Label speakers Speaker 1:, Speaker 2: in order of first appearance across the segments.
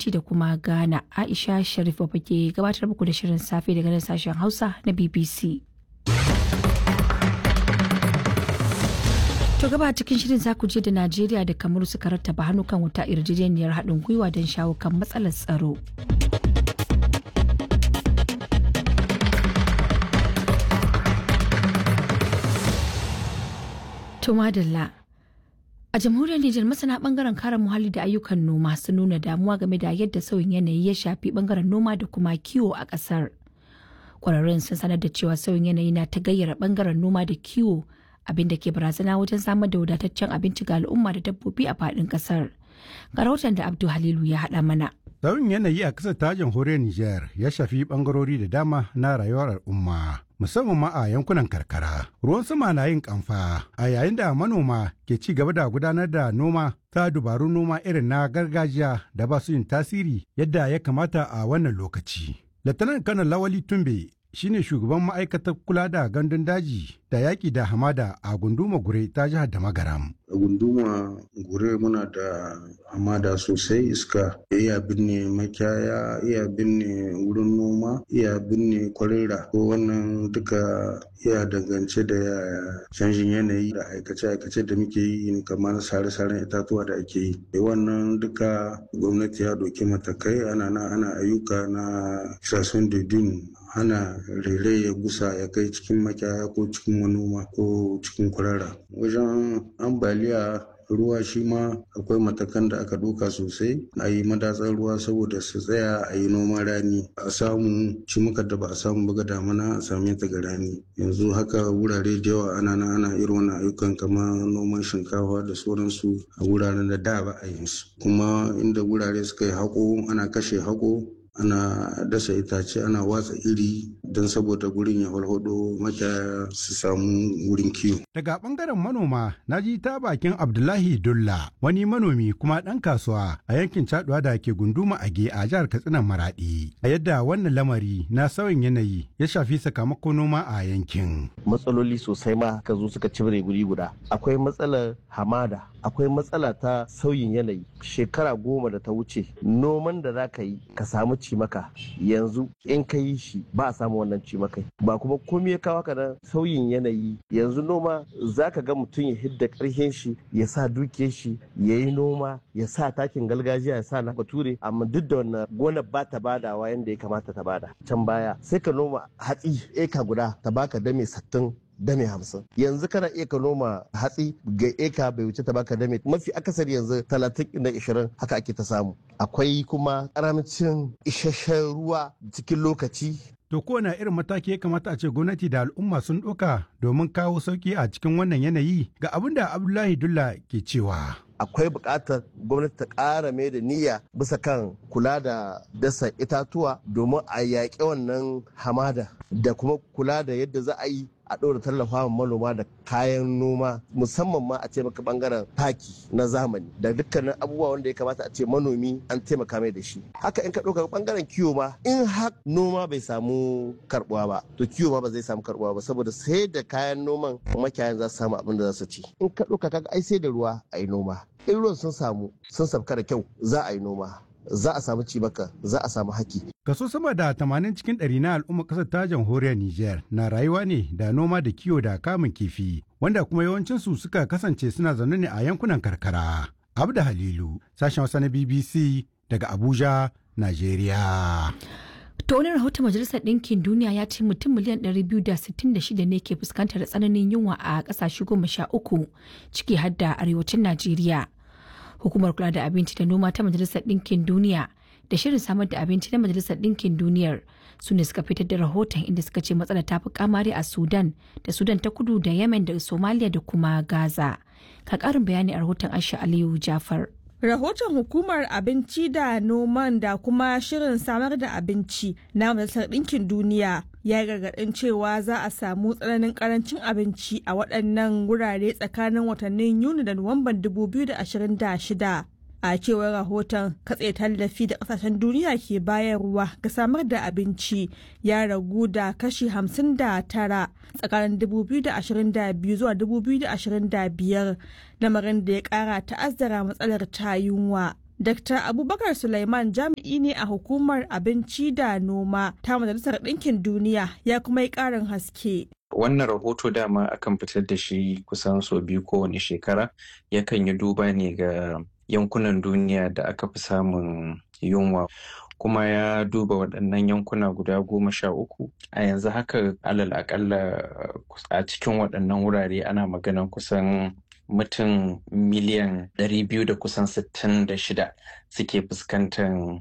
Speaker 1: Djibouti da kuma Ghana. Aisha Sharif Baba ke gabatar muku da shirin safe daga nan sashen Hausa na BBC. To gaba cikin shirin za ku je da Najeriya da Kamaru suka rattaba hannu kan wata yarjejeniyar haɗin gwiwa don shawo kan matsalar tsaro. To madalla. A jamhuriyar Nijar masana bangaren kare muhalli da ayyukan noma sun nuna damuwa game da yadda sauyin yanayi ya shafi bangaren noma da kuma kiwo a ƙasar. Kwararrun sun sanar da cewa sauyin yanayi na ta gayyara bangaren noma da kiwo, abin da ke barazana wajen samar da wadataccen abinci ga al'umma da dabbobi a faɗin ƙasar. Ga rahoton da Abdu Halilu ya haɗa mana.
Speaker 2: Sauyin yanayi a ƙasar ta jamhuriyar Nijar ya shafi ɓangarori da dama na rayuwar al'umma, musamman ma a yankunan karkara. Ruwan sama na yin kamfa a yayin da manoma ke ci gaba da gudanar da noma ta dubarun noma irin na gargajiya da ba su yin tasiri yadda ya kamata a wannan lokaci. Latanan Kanar Lawali Tumbe shine shugaban ma'aikatar kula da gandun daji da yaƙi da hamada a gunduma gure ta jihar da magaram.
Speaker 3: A gunduma gure muna da hamada sosai, iska iya binne makiyaya, iya binne wurin noma, iya binne kwarera. Ko wannan duka iya dangance da canjin yanayi da aikace-aikace da muke yi kamar sare-saren itatuwa da ake yi. Wannan duka gwamnati ya ɗauki matakai, ana ayyuka na kisasun dudun, hana rere ya gusa ya kai cikin makiyaya ko cikin manoma ko cikin kwarara. Wajen ambaliya ruwa shi ma akwai matakan da aka ɗauka sosai, a yi madatsar ruwa saboda su tsaya a yi noman rani, a samu cimukar da ba a samu ba damana a same ta ga rani. Yanzu haka wurare da yawa ana irin wannan ayyukan kamar noman shinkafa da sauransu a wuraren da ba a yin su. Kuma inda wurare suka yi haƙo ana kashe haƙo, ana dasa itace, ana watsa iri don saboda gurin ya walhado makiyaya su samu wurin kiwo.
Speaker 2: Daga bangaren manoma na ji ta bakin Abdullahi Dulla, wani manomi kuma ɗan kasuwa a yankin Caduwa da ke gunduma Age a jihar Katsina Maradi. A yadda wannan lamari na sauyin yanayi ya shafi sakamakon noma a yankin.
Speaker 4: Matsaloli sosai ma ka zo suka cibire guri guda. Akwai matsalar hamada, akwai matsala ta sauyin yanayi. Shekara 10 da ta wuce noman da za ka yi ka samu cimaka, yanzu in ka yi shi ba a samu wannan cimakai. Ba kuma komai ya kawo ka da sauyin yanayi. Yanzu noma za ka ga mutum ya hidda ƙarfin shi, ya sa dukiyar shi, ya yi noma, ya sa takin gargajiya, ya sa na bature, amma duk da wannan gonar ba ta badawa yadda ya kamata ta bada. Can baya sai ka noma hatsi eka guda ta baka dame 60 dame 50. Yanzu kana iya ka noma hatsi ga eka bai wuce ta baka dame, mafi akasari yanzu 30 da 20 haka ake ta samu. Akwai kuma karamcin isasshen ruwa cikin lokaci.
Speaker 2: To kowane irin mataki ya kamata a ce gwamnati da al'umma sun ɗauka domin kawo sauki a cikin wannan yanayi? Ga abin da Abdullahi Dulla ke cewa.
Speaker 4: Akwai buƙatar gwamnati ta ƙara mai da niyya bisa kan kula da dasa itatuwa domin a yaƙi wannan hamada, da kuma kula da yadda za a yi a ɗora tallafa manoma da kayan noma, musamman ma a taimaka ɓangaren taki na zamani da dukkanin abubuwa wanda ya kamata a ce manomi an taimaka mai da shi. Haka in ka ɗauka ɓangaren kiwo ma, in har noma bai samu karɓuwa ba to kiwo ma ba zai samu karɓuwa ba, saboda sai da kayan noman makiyayan za su samu abin da za su ci. In ka ɗauka kaga ai sai da ruwa a yi noma, in ruwan sun sabka da kyau za a yi noma, za a samu cimaka, za a samu haki.
Speaker 2: Kaso sama da 80 cikin 100 na al'ummar ƙasar ta jamhuriyar Nijar na rayuwa ne da noma da kiwo da kamun kifi, wanda kuma yawancinsu suka kasance suna zaune ne a yankunan karkara. Abda Halilu, sashen Hausa na BBC daga Abuja, Najeriya.
Speaker 1: To wani rahoton Majalisar Ɗinkin Duniya ya ce mutum miliyan 266 ne ke fuskantar tsananin yunwa a ƙasashe 13 ciki har da arewacin Najeriya. Hukumar kula da abinci da noma ta Majalisar Ɗinkin Duniya da shirin samar da abinci na Majalisar Ɗinkin Duniyar su ne suka fitar da rahoton inda suka ce matsalar ta fi kamari a Sudan da Sudan ta kudu da Yemen da Somalia da kuma Gaza. Ka ƙarin bayani a rahoton Aisha Aliyu Jafar.
Speaker 5: Rahoton Hukumar Abinci da Noman da kuma Shirin Samar da Abinci na Majalisar Ɗinkin Duniya ya gargaɗin cewa za a samu tsananin ƙarancin abinci a waɗannan wurare tsakanin watannin Yuni da Nuwamban 2026. A cewar rahoton, katse tallafi da ƙasashen duniya ke bayarwa ga samar da abinci ya ragu da kashi 59 tsakanin 2022 zuwa 2025, lamarin da ya ƙara ta'azzara matsalar ta yunwa. Dr. Abubakar Sulaiman jami'i ne a hukumar abinci da noma ta Majalisar Ɗinkin Duniya ya kuma yi ƙarin haske.
Speaker 6: Wannan rahoto dama akan fitar da shi kusan sau biyu kowane shekara, yakan yi duba ne ga yankunan duniya da aka fi samun yunwa. Kuma ya duba waɗannan yankuna guda 13 a yanzu haka alal akalla a cikin waɗannan wurare ana maganan kusan mutum miliyan 266 suke fuskantar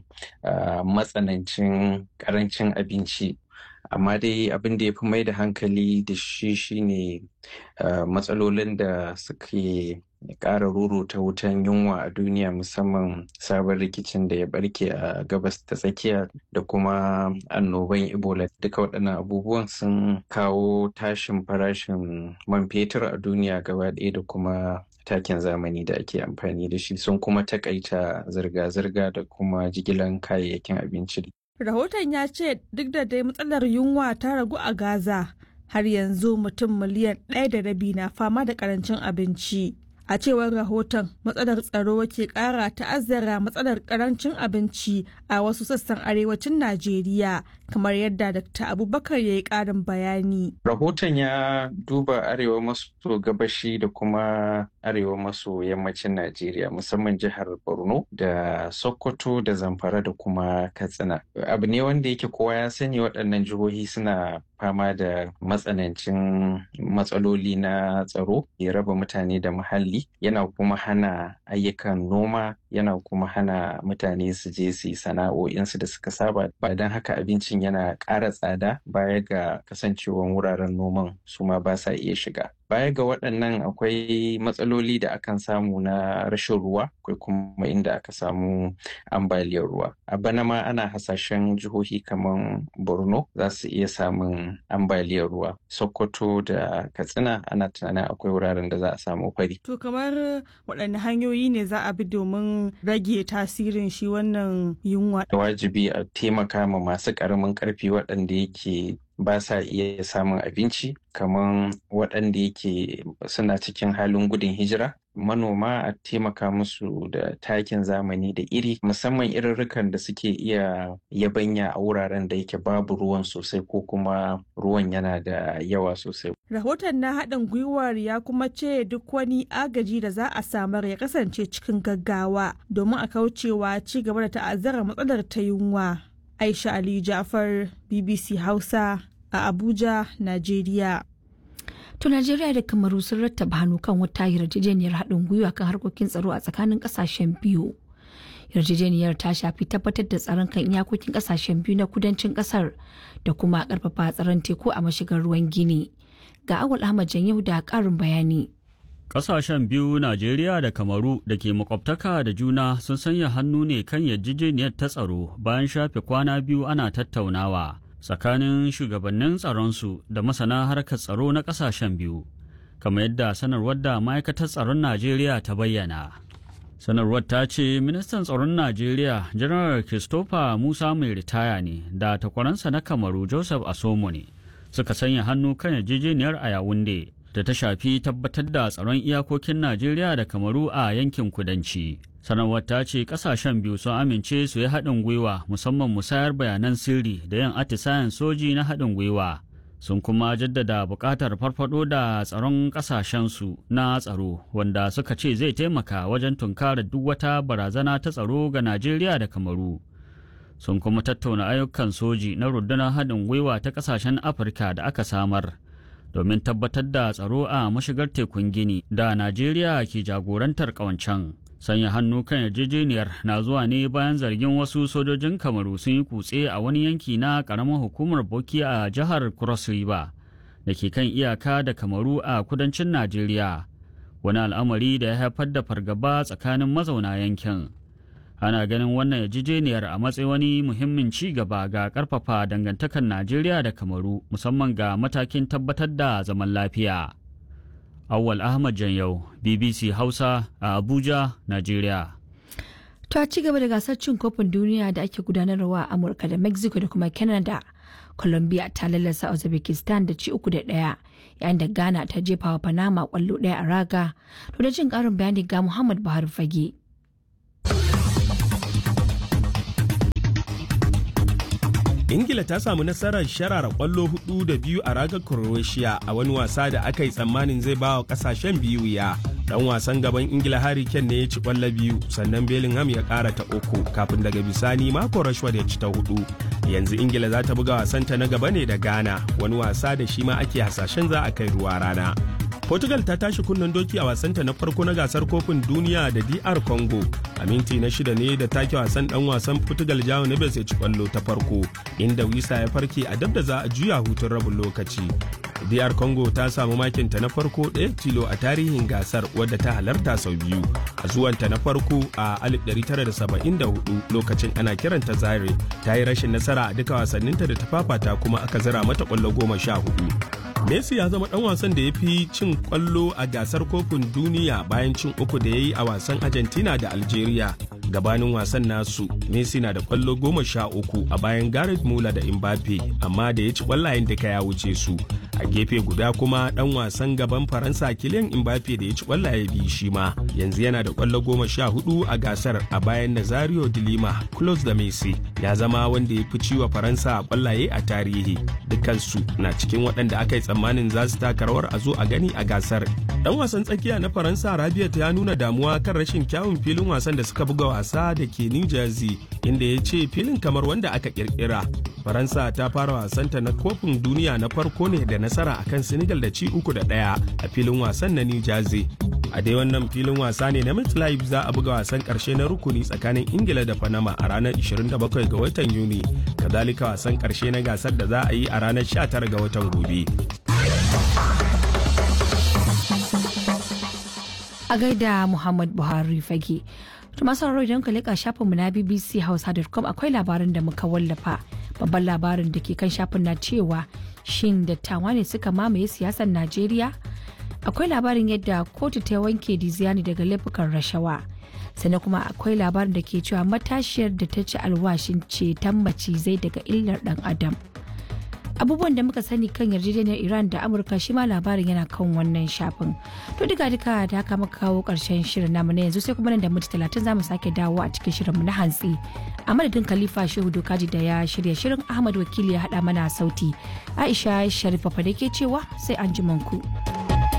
Speaker 6: matsanancin karancin abinci. Amma dai abin da ya fi mai da hankali da shi shine matsalolin da suke ƙara ruruta wutan yunwa a duniya, musamman sabon rikicin da ya barke a gabas ta tsakiya da kuma annoban Ebola. Duka waɗannan abubuwan sun kawo tashin farashin man fetur a duniya gaba ɗaya da kuma takin zamani da ake amfani da shi, sun kuma takaita zirga-zirga da kuma jigilan kayayyakin abinci.
Speaker 5: Rahoton ya ce duk da dai matsalar yunwa ta ragu a Gaza, har yanzu mutum miliyan 1.5 na fama da karancin abinci. A cewar rahoton, matsalar tsaro ke kara ta'azzara matsalar karancin abinci a wasu sassan arewacin Najeriya, kamar yadda Dr. Abubakar ya yi karin bayani.
Speaker 6: Rahoton ya duba arewa maso gabashi da kuma arewa maso yammacin Najeriya, musamman jihar Borno da Sokoto da Zamfara da kuma Katsina. Abu ne wanda yake kowa ya sani waɗannan jihohi suna fama da matsanancin matsaloli na tsaro, ya raba mutane da muhalli, yana kuma hana ayyukan noma, yana kuma hana mutane su je su yi sana'o'insu da suka saba. Ba don haka abincin yana ƙara tsada, baya ga kasancewan wuraren noman su ma ba sa iya shiga. Baya ga waɗannan akwai matsaloli da akan samu na rashin ruwa, akwai kuma inda aka samu ambaliyar ruwa. A bana ma ana hasashen jihohi kamar Borno za su iya samun ambaliyar ruwa. Sokoto da Katsina ana tunanin akwai wuraren da za a samu fari.
Speaker 5: To kamar waɗanne hanyoyi ne za a bi domin rage tasirin shi wannan yunwa?
Speaker 6: Wajibi a taimaka ma masu ƙaramin ƙarfi waɗanda yake ba sa iya samun abinci, kamar waɗanda yake suna cikin halin gudun hijira. Manoma a taimaka musu da takin zamani da iri, musamman irirrikan da suke iya yabanya a wuraren da yake babu ruwan sosai ko kuma ruwan yana da yawa sosai.
Speaker 5: Rahoton na haɗin gwiwar ya kuma ce duk wani agaji da za a samar ya kasance cikin gaggawa domin a kaucewa ci gaba da ta'azzara matsalar ta yunwa. Aisha Ali Jafar, BBC Hausa a Abuja, Najeriya.
Speaker 1: To Najeriya da Kamaru sun rattaba hannu kan wata yarjejeniyar haɗin gwiwa kan harkokin tsaro a tsakanin ƙasashen biyu. Yarjejeniyar ta shafi tabbatar da tsaron kan iyakokin ƙasashen biyu na kudancin ƙasar da kuma ƙarfafa tsaron teku a mashigar ruwan Gini. Ga Awal Ahmad Janyau da ƙarin bayani.
Speaker 7: Ƙasashen biyu Najeriya da Kamaru da ke makwabtaka da juna sun sanya hannu ne kan yarjejeniyar ta tsaro bayan shafe kwana biyu ana tattaunawa tsakanin shugabannin tsaronsu da masana harkar tsaro na ƙasashen biyu, kamar yadda sanarwar da ma'aikatar tsaron Najeriya ta bayyana. Sanarwar ta ce ministan tsaron Najeriya Janar Christopher Musa mai ritaya ne da takwaransa na Kamaru Joseph Asomo ne suka sanya hannu kan yarjejeniyar a Yawunde da ta shafi tabbatar da tsaron iyakokin Najeriya da Kamaru a yankin kudanci. Sanarwar ta ce kasashen biyu sun amince su yi haɗin gwiwa, musamman musayar bayanan sirri da yin atisayen soji na haɗin gwiwa. Sun kuma jaddada buƙatar farfaɗo da tsaron ƙasashensu na tsaro, wanda suka ce zai taimaka wajen tunkarar duk wata barazana ta tsaro ga Najeriya da Kamaru. Sun kuma tattauna ayyukan soji na rundunar haɗin gwiwa ta ƙasashen Afirka da aka samar domin tabbatar da tsaro a mashigar tekun Gini da Najeriya ke jagorantar ƙawancen. Sanya hannu kan yarjejeniyar na zuwa ne bayan zargin wasu sojojin Kamaru sun yi kutse a wani yanki na ƙaramar hukumar Boki a jihar Cross River da ke kan iyaka da Kamaru a kudancin Najeriya, wani al'amari da ya haifar da fargaba tsakanin mazauna yankin. Ana ganin wannan yarjejeniyar a matsayin wani muhimmin ci gaba ga ƙarfafa dangantakar Najeriya da Kamaru, musamman ga matakin tabbatar da zaman lafiya. Awwal Ahmad Janyau, BBC Hausa a Abuja, Najeriya.
Speaker 1: Ta ci gaba da gasar cin kofin duniya da ake gudanarwa a Amurka da Mexico da kuma Canada. Colombia ta lallasa Uzbekistan da ci 3-1, yayin da Ghana ta jefa wa Panama kwallo 1 a raga. To da jin ƙarin bayani ga Muhammad Buhari Fage.
Speaker 8: Ingila ta samu nasarar sharara kwallo 4-2 a ragar Croatia a wani wasa da aka yi tsammanin zai ba wa kasashen biyu wuya. Dan wasan gaban Ingila Harry Kane ne ya ci kwallo 2 sannan Bellingham ya kara ta 3 kafin daga bisani Marco Rashford ya ci ta 4. Yanzu Ingila za ta buga wasanta na gaba ne da Ghana, wani wasa da shi ma ake hasashen za a kai ruwa rana. Portugal ta tashi kunnen doki a wasanta na farko na gasar kofin duniya da DR Congo. A minti na 6 ne da take wasan dan wasan Portugal João Neves ya ci kwallo ta farko, inda Wisa ya farke a dab da za a juya hutun rabin lokaci. DR Congo ta samu makinta na farko ɗaya tilo a tarihin gasar wadda ta halarta sau biyu. A zuwanta na farko a 1974 lokacin ana kiranta Zaire, ta yi rashin nasara a duka wasanninta da ta fafata kuma aka zira mata kwallo 14. Messi ya zama dan wasan da ya fi cin kwallo a gasar kofin duniya bayan cin 3 da ya yi a wasan Argentina da Algeria. Gabanin wasan nasu, Messi na da kwallo 13 a bayan Gareth Muller da Mbappe, amma da ya ci kwallayen duka ya wuce su. A gefe guda kuma dan wasan gaban Faransa Kylian Mbappe da ya ci kwallaye biyu shi ma, yanzu yana da kwallo 14 a gasar a bayan Nazario de Lima, close da Messi. Ya zama wanda ya fi ciwa Faransa kwallaye a tarihi. Dukansu na cikin waɗanda aka yi tsammanin za su taka rawar a zo a gani a gasar. Dan wasan tsakiya na Faransa Rabiot ya nuna damuwa kan rashin kyawun filin wasan da suka buga wasa da ke New Jersey, inda ya ce filin kamar wanda aka kirkira. Faransa ta fara wasanta na kofin duniya na farko ne da nasara akan Senegal da ci 3-1 a filin wasan na New Jersey. A dai wannan filin wasa ne na MetLife za a buga wasan karshe na rukuni tsakanin Ingila da Panama a ranar 27 ga watan Yuni, kazalika wasan karshe na gasar da za a yi a ranar 19 ga watan gobe.
Speaker 1: A gaida Muhammad Buhari fage. Masu sauraro idan ka leƙa shafinmu na bbchausa.com akwai labarin da muka wallafa. Babban labarin da ke kan shafin na cewa shin dattawa ne suka mamaye siyasar Najeriya? Akwai labarin yadda kotu ta wanke Diziani daga laifukan rashawa. Sannan kuma akwai labarin da ke cewa matashiyar da ta ci alwashin ceton macizai daga illar dan adam. Abubuwan da muka sani kan yarjejeniyar Iran da Amurka shi ma labarin yana kan wannan shafin. To duka da haka muka kawo karshen shirin namu na yanzu sai kuma nan da minti 30 zamu sake dawo a cikin shirinmu na hantsi. A madadin Khalifa Shehu Dokaji da ya shirya shirin, Ahmad Wakili ya haɗa mana sauti. Aisha Sharifa fa da ke cewa sai an ji ku.